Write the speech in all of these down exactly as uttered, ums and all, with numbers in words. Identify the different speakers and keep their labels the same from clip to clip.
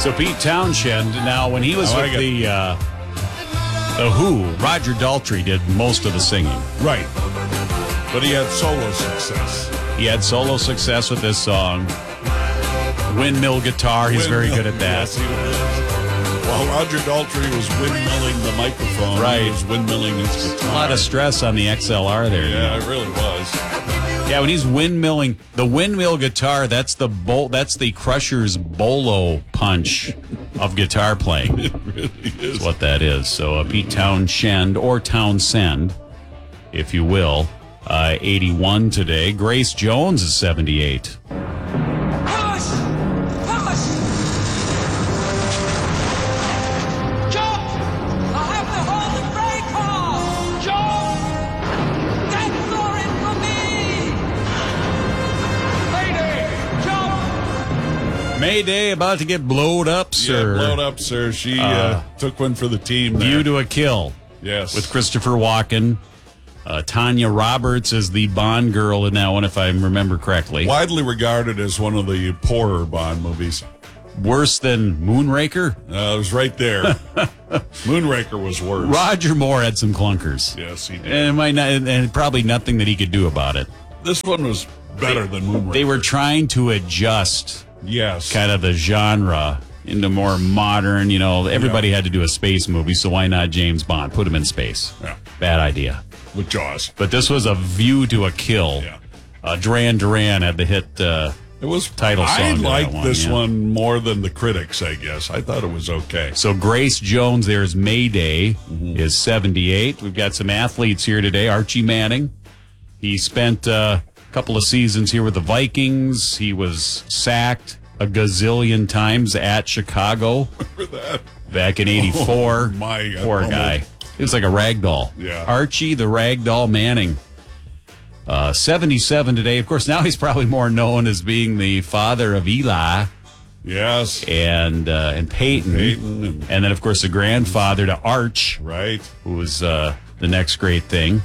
Speaker 1: So Pete Townshend, now when he was
Speaker 2: I like
Speaker 1: with the uh, the Who, Roger Daltrey did most of the singing.
Speaker 2: Right. But he had solo success.
Speaker 1: He had solo success with this song. Windmill guitar, he's
Speaker 2: Windmill,
Speaker 1: very good at that.
Speaker 2: Yes, he was. While Roger Daltrey was windmilling the microphone,
Speaker 1: Right.
Speaker 2: he was windmilling his guitar.
Speaker 1: A lot of stress on the X L R there.
Speaker 2: Yeah,
Speaker 1: you know?
Speaker 2: it really was.
Speaker 1: Yeah, when he's windmilling the windmill guitar, that's the bol- that's the Crusher's bolo punch of guitar playing.
Speaker 2: It really is.
Speaker 1: That's what that is. So uh, Pete Townshend or Townsend, if you will, uh, eighty-one today. Grace Jones is seventy-eight.
Speaker 3: Push! Push! Jump! I'll have to hold the brake call! Jump! That's Lauren for me! Mayday! Jump!
Speaker 1: Mayday about to get blowed up, sir.
Speaker 2: Yeah, blowed up, sir. She uh,
Speaker 1: Uh,
Speaker 2: took one for the team there.
Speaker 1: View to a Kill
Speaker 2: Yes.
Speaker 1: with Christopher Walken. Uh, Tanya Roberts is the Bond girl in that one, if I remember correctly.
Speaker 2: Widely regarded as one of the poorer Bond movies.
Speaker 1: Worse than Moonraker?
Speaker 2: Uh, it was right there. Moonraker was worse.
Speaker 1: Roger Moore had some clunkers.
Speaker 2: Yes, he did.
Speaker 1: And, it might not, and probably nothing that he could do about it.
Speaker 2: This one was better than Moonraker.
Speaker 1: They were trying to adjust
Speaker 2: Yes.
Speaker 1: kind of the genre into more modern, you know, everybody
Speaker 2: Yeah.
Speaker 1: had to do a space movie, so why not James Bond? Put him in space.
Speaker 2: Yeah.
Speaker 1: Bad idea.
Speaker 2: With Jaws.
Speaker 1: But this was a View to a Kill.
Speaker 2: Yeah.
Speaker 1: Uh, Duran Duran had the hit uh,
Speaker 2: It was
Speaker 1: title song
Speaker 2: I
Speaker 1: to that
Speaker 2: liked
Speaker 1: one,
Speaker 2: this
Speaker 1: yeah.
Speaker 2: one more than the critics, I guess. I thought it was okay.
Speaker 1: So Grace Jones, there's Mayday,
Speaker 2: Mm-hmm.
Speaker 1: is seventy-eight. We've got some athletes here today. Archie Manning. He spent uh, a couple of seasons here with the Vikings. He was sacked a gazillion times at Chicago
Speaker 2: Remember that?
Speaker 1: back in eighty-four.
Speaker 2: Oh, my God.
Speaker 1: Poor guy. He was like a rag doll.
Speaker 2: Yeah.
Speaker 1: Archie the Rag Doll Manning. Uh, seventy-seven today. Of course, now he's probably more known as being the father of Eli
Speaker 2: Yes.
Speaker 1: and uh, and Peyton.
Speaker 2: Peyton and-
Speaker 1: And then, of course, the grandfather to Arch,
Speaker 2: Right.
Speaker 1: who was uh, the next great thing.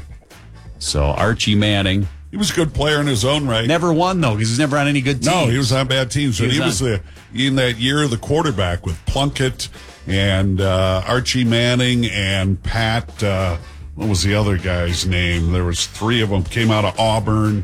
Speaker 1: So Archie Manning.
Speaker 2: He was a good player in his own right.
Speaker 1: Never won, though, because he was never on any good teams.
Speaker 2: No, he was on bad teams. But
Speaker 1: He
Speaker 2: he
Speaker 1: was
Speaker 2: was,
Speaker 1: on-
Speaker 2: the in that year the quarterback with Plunkett and uh, Archie Manning and Pat. Uh, what was the other guy's name? There was three of them. Came out of Auburn.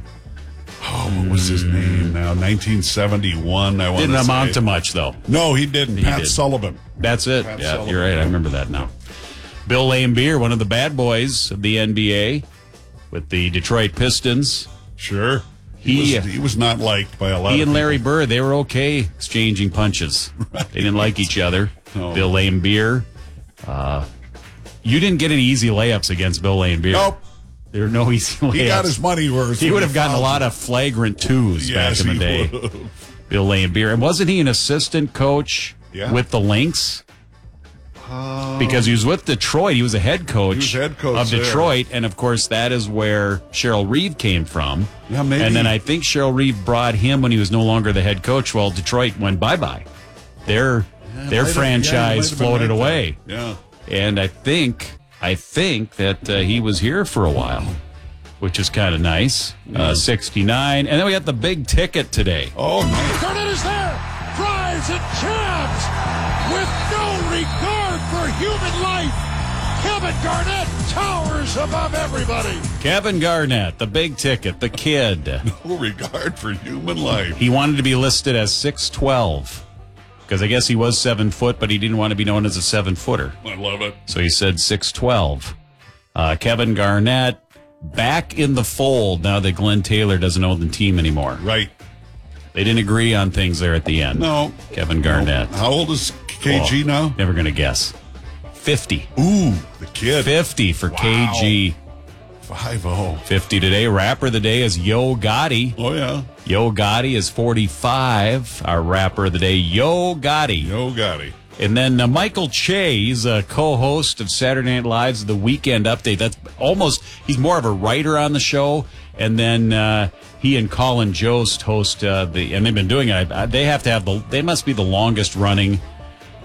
Speaker 2: Oh, what was his name now? nineteen seventy-one. I want
Speaker 1: Didn't
Speaker 2: to
Speaker 1: amount
Speaker 2: say.
Speaker 1: to much, though.
Speaker 2: No, he didn't.
Speaker 1: He
Speaker 2: Pat
Speaker 1: did.
Speaker 2: Sullivan.
Speaker 1: That's it.
Speaker 2: Pat
Speaker 1: Yeah,
Speaker 2: Sullivan.
Speaker 1: you're right. I remember that now. Bill Laimbeer, one of the bad boys of the N B A with the Detroit Pistons.
Speaker 2: Sure. He,
Speaker 1: He-
Speaker 2: was, he was not liked by a lot
Speaker 1: He
Speaker 2: of
Speaker 1: and Larry
Speaker 2: people.
Speaker 1: Bird, they were okay exchanging punches. They didn't like each other.
Speaker 2: No.
Speaker 1: Bill Laimbeer. Uh, you didn't get any easy layups against Bill Laimbeer.
Speaker 2: Nope.
Speaker 1: There were no easy layups.
Speaker 2: He got his money worth.
Speaker 1: He would have gotten a lot of flagrant twos
Speaker 2: Yes,
Speaker 1: back in the
Speaker 2: he
Speaker 1: day.
Speaker 2: would've.
Speaker 1: Bill Laimbeer. And wasn't he an assistant coach
Speaker 2: Yeah.
Speaker 1: with the Lynx? Because he was with Detroit. He was a head coach,
Speaker 2: He was head coach
Speaker 1: of
Speaker 2: there.
Speaker 1: Detroit. And, of course, that is where Cheryl Reeve came from.
Speaker 2: Yeah, maybe.
Speaker 1: And then I think Cheryl Reeve brought him when he was no longer the head coach. Well, Detroit went bye-bye. Their, their
Speaker 2: Might have- yeah, it
Speaker 1: franchise
Speaker 2: might have been
Speaker 1: floated
Speaker 2: right
Speaker 1: away.
Speaker 2: there. Yeah.
Speaker 1: And I think I think that uh, he was here for a while, which is kind of nice. Uh, sixty-nine. And then we got the big ticket today.
Speaker 2: Oh,
Speaker 4: Garnett is there, drives and jabs with no regard for human life. Kevin Garnett towers above everybody.
Speaker 1: Kevin Garnett, the big ticket, the kid.
Speaker 2: no regard for human life.
Speaker 1: He wanted to be listed as six twelve because I guess he was seven foot, but he didn't want to be known as a seven footer.
Speaker 2: I love it.
Speaker 1: So he said six twelve. Uh, Kevin Garnett back in the fold now that Glenn Taylor doesn't own the team anymore.
Speaker 2: Right.
Speaker 1: They didn't agree on things there at the end.
Speaker 2: No.
Speaker 1: Kevin Garnett.
Speaker 2: How old is K G
Speaker 1: Oh,
Speaker 2: now?
Speaker 1: Never going to guess. fifty.
Speaker 2: Ooh, the kid.
Speaker 1: fifty for
Speaker 2: Wow.
Speaker 1: K G.
Speaker 2: five oh.
Speaker 1: fifty today. Rapper of the day is Yo Gotti.
Speaker 2: Oh, yeah.
Speaker 1: Yo Gotti is forty-five. Our rapper of the day, Yo Gotti.
Speaker 2: Yo Gotti.
Speaker 1: And then uh, Michael Che, he's a co-host of Saturday Night Live's The Weekend Update. That's almost, he's more of a writer on the show. And then uh, he and Colin Jost host uh, the, and they've been doing it. I, they have to have the, they must be the longest running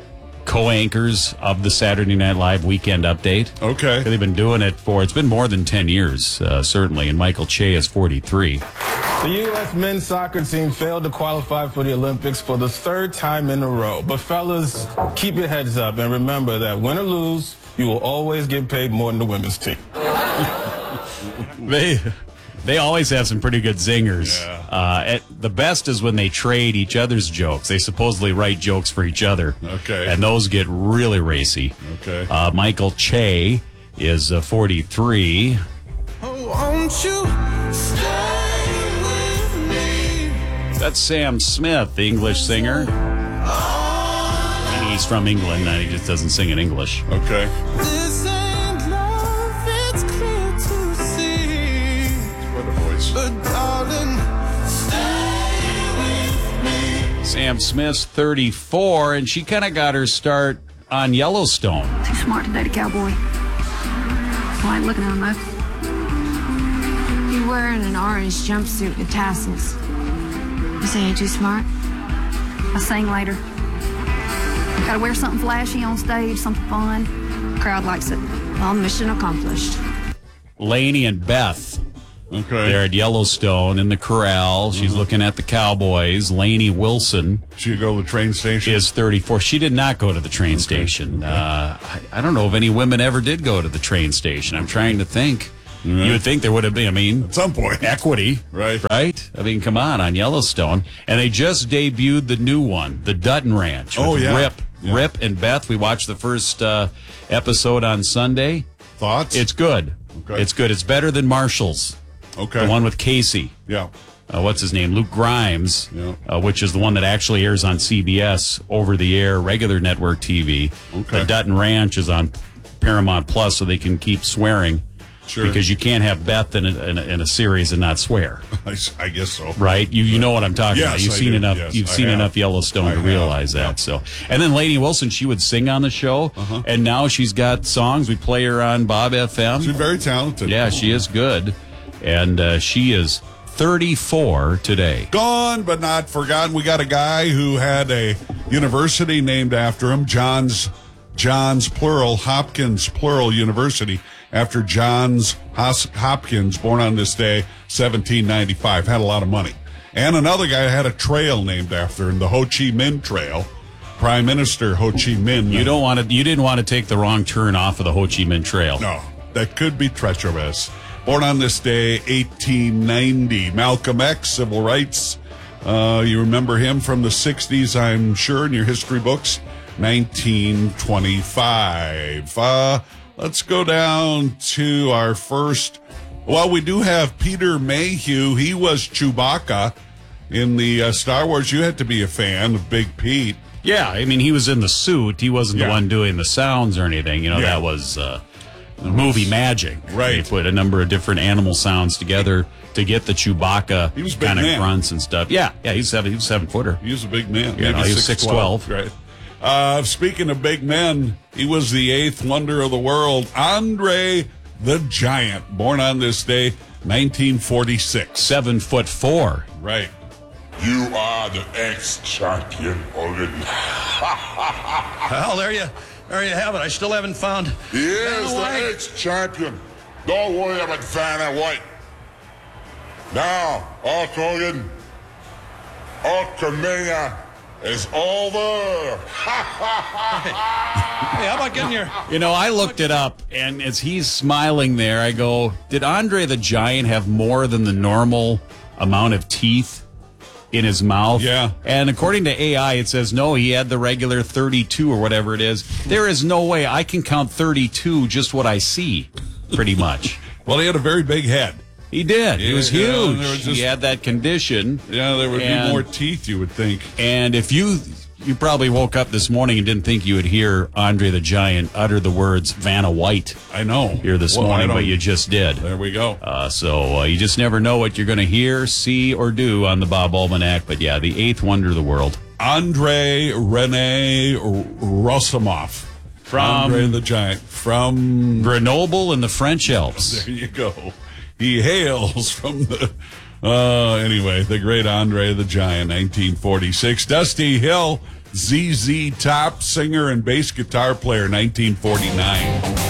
Speaker 1: co-anchors of the Saturday Night Live Weekend Update.
Speaker 2: Okay.
Speaker 1: They've been doing it for, it's been more than ten years, uh, certainly, and Michael Che is forty-three.
Speaker 5: The U S men's soccer team failed to qualify for the Olympics for the third time in a row. But fellas, keep your heads up and remember that win or lose, you will always get paid more than the women's team.
Speaker 1: They they always have some pretty good zingers.
Speaker 2: Yeah.
Speaker 1: Uh, at, the best is when they trade each other's jokes. They supposedly write jokes for each other.
Speaker 2: Okay.
Speaker 1: And those get really racy.
Speaker 2: Okay.
Speaker 1: Uh, Michael Che is uh, forty-three.
Speaker 5: Oh, won't you stay with me?
Speaker 1: That's Sam Smith, the English singer. And he's from England, and he just doesn't sing in English.
Speaker 2: Okay.
Speaker 5: This ain't love, it's clear to see.
Speaker 2: What a voice.
Speaker 5: But darling, stay with me.
Speaker 1: Sam Smith's thirty-four, and she kind of got her start on Yellowstone.
Speaker 6: Too smart to date a cowboy. Well, I ain't looking at him, though. You're wearing an orange jumpsuit with tassels. You say I ain't too smart? I'll sing later. Gotta wear something flashy on stage, something fun. Crowd likes it. Well, mission accomplished.
Speaker 1: Laney and Beth.
Speaker 2: Okay.
Speaker 1: They're at Yellowstone in the corral. She's
Speaker 2: Mm-hmm.
Speaker 1: looking at the cowboys. Laney Wilson
Speaker 2: She go to the train station.
Speaker 1: is thirty-four. She did not go to the train station. Uh, I, I don't know if any women ever did go to the train station. I'm trying to think. You would think there would have been, I mean,
Speaker 2: At some point.
Speaker 1: equity.
Speaker 2: Right.
Speaker 1: Right? I mean, come on, on Yellowstone. And they just debuted the new one, the Dutton Ranch. With
Speaker 2: Oh, yeah.
Speaker 1: Rip.
Speaker 2: Yeah.
Speaker 1: Rip and Beth. We watched the first uh, episode on Sunday.
Speaker 2: Thoughts?
Speaker 1: It's good.
Speaker 2: Okay.
Speaker 1: It's good. It's better than Marshall's.
Speaker 2: okay.
Speaker 1: The one with Casey.
Speaker 2: Yeah.
Speaker 1: Uh, what's his name? Luke Grimes,
Speaker 2: Yeah.
Speaker 1: uh, which is the one that actually airs on C B S over the air, regular network T V.
Speaker 2: Okay.
Speaker 1: The Dutton Ranch is on Paramount Plus, so they can keep swearing.
Speaker 2: Sure.
Speaker 1: Because you can't have Beth in a, in a, in a series and not swear,
Speaker 2: I, s- I guess so.
Speaker 1: right? You you know what I'm talking
Speaker 2: Yes,
Speaker 1: about. You've
Speaker 2: I
Speaker 1: seen
Speaker 2: do.
Speaker 1: enough.
Speaker 2: Yes,
Speaker 1: you've
Speaker 2: I
Speaker 1: seen
Speaker 2: have.
Speaker 1: enough Yellowstone
Speaker 2: I
Speaker 1: to
Speaker 2: have.
Speaker 1: realize that.
Speaker 2: Yeah.
Speaker 1: So, and then Lady Wilson, she would sing on the show,
Speaker 2: Uh-huh.
Speaker 1: and now she's got songs. We play her on Bob F M.
Speaker 2: She's very talented.
Speaker 1: Yeah, she is good, and uh, she is thirty-four today.
Speaker 2: Gone but not forgotten. We got a guy who had a university named after him, Johns, Johns plural, Hopkins plural University, after Johns Hos- Hopkins, born on this day, seventeen ninety-five, had a lot of money. And another guy had a trail named after him, the Ho Chi Minh Trail. Prime Minister Ho Chi Minh.
Speaker 1: You don't want to. You didn't want to take the wrong turn off of the Ho Chi Minh Trail.
Speaker 2: No, that could be treacherous. Born on this day, eighteen ninety. Malcolm X, civil rights. Uh, you remember him from the sixties, I'm sure, in your history books. nineteen twenty-five. Uh, let's go down to our first. Well, we do have Peter Mayhew. He was Chewbacca in the uh, Star Wars. You had to be a fan of Big Pete.
Speaker 1: Yeah, I mean, he was in the suit. He wasn't
Speaker 2: Yeah.
Speaker 1: the one doing the sounds or anything. You know,
Speaker 2: Yeah.
Speaker 1: that was uh, movie magic.
Speaker 2: Right.
Speaker 1: They put a number of different animal sounds together to get the Chewbacca
Speaker 2: He was a big
Speaker 1: kind of
Speaker 2: man.
Speaker 1: grunts and stuff. Yeah, yeah, he's seven. He was seven footer.
Speaker 2: He was a big man.
Speaker 1: Yeah, no, he was six twelve.
Speaker 2: Right. Uh, speaking of big men, he was the eighth wonder of the world, Andre the Giant, born on this day, nineteen forty-six.
Speaker 1: Seven foot four.
Speaker 2: Right.
Speaker 7: You are the ex-champion already.
Speaker 8: Well, there you, there you have it. I still haven't found.
Speaker 7: He is
Speaker 8: Vanna
Speaker 7: the
Speaker 8: White.
Speaker 7: ex-champion. Don't worry about Vanna White. Now, Hulk Hogan, Hulkamania is over.
Speaker 8: Hey, how about getting your?
Speaker 1: You know, I looked it up, and as he's smiling there, I go, did Andre the Giant have more than the normal amount of teeth in his mouth?
Speaker 2: Yeah.
Speaker 1: And according to A I, it says, no, he had the regular thirty-two or whatever it is. There is no way I can count thirty-two just what I see, pretty much.
Speaker 2: Well, he had a very big head.
Speaker 1: He did. He was
Speaker 2: Yeah, yeah,
Speaker 1: huge.
Speaker 2: there was
Speaker 1: he
Speaker 2: just-
Speaker 1: had that condition.
Speaker 2: Yeah, there would
Speaker 1: And-
Speaker 2: be more teeth, you would think.
Speaker 1: And if you you probably woke up this morning and didn't think you would hear Andre the Giant utter the words Vanna White
Speaker 2: I know.
Speaker 1: here this
Speaker 2: Well, I
Speaker 1: morning, but
Speaker 2: don't-
Speaker 1: you just did.
Speaker 2: There we go.
Speaker 1: Uh, so uh, you just never know what you're going to hear, see, or do on the Bob Almanac. But yeah, the eighth wonder of the world.
Speaker 2: Andre Rene Rosimov.
Speaker 1: From-
Speaker 2: Andre the Giant. From
Speaker 1: Grenoble in the French Alps.
Speaker 2: There you go. He hails from the, uh, anyway, the great Andre the Giant, nineteen forty-six. Dusty Hill, Z Z Top, singer and bass guitar player, nineteen forty-nine.